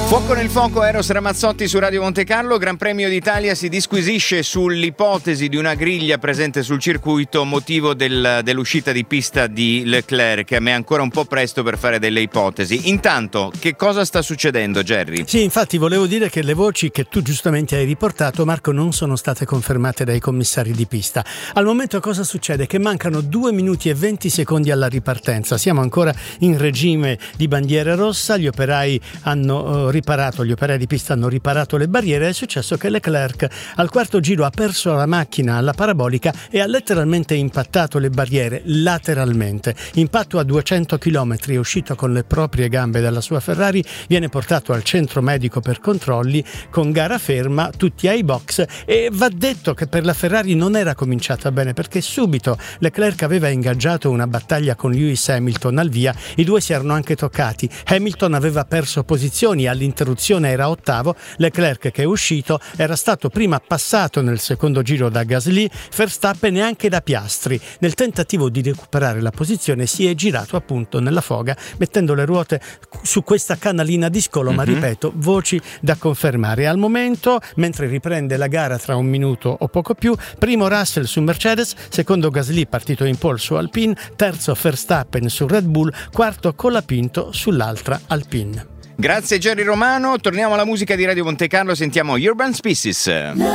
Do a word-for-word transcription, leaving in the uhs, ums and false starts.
Fuoco nel fuoco, Eros Ramazzotti su Radio Monte Carlo. Gran Premio d'Italia si disquisisce sull'ipotesi di una griglia presente sul circuito, motivo del, dell'uscita di pista di Leclerc. A me è ancora un po' presto per fare delle ipotesi. Intanto, che cosa sta succedendo, Gerry? Sì, infatti volevo dire che le voci che tu giustamente hai riportato, Marco, non sono state confermate dai commissari di pista. Al momento cosa succede? Che mancano due minuti e venti secondi alla ripartenza. Siamo ancora in regime di bandiera rossa, gli operai hanno uh, riparato, gli operai di pista hanno riparato le barriere. È successo che Leclerc al quarto giro ha perso la macchina alla parabolica e ha letteralmente impattato le barriere lateralmente. Impatto a duecento chilometri, è uscito con le proprie gambe dalla sua Ferrari, viene portato al centro medico per controlli, con gara ferma, tutti ai box, e va detto che per la Ferrari non era cominciata bene, perché subito Leclerc aveva ingaggiato una battaglia con Lewis Hamilton al via, i due si erano anche toccati, Hamilton aveva perso posizioni, all'interruzione era ottavo, Leclerc, che è uscito, era stato prima passato nel secondo giro da Gasly, Verstappen neanche da Piastri. Nel tentativo di recuperare la posizione si è girato appunto nella foga, mettendo le ruote su questa canalina di scolo, mm-hmm. ma ripeto, voci da confermare. Al momento, mentre riprende la gara tra un minuto o poco più, primo Russell su Mercedes, secondo Gasly partito in pole su Alpine, terzo Verstappen su Red Bull, quarto Colapinto sull'altra Alpine. Grazie Gerry Romano, torniamo alla musica di Radio Monte Carlo, sentiamo Urban Species.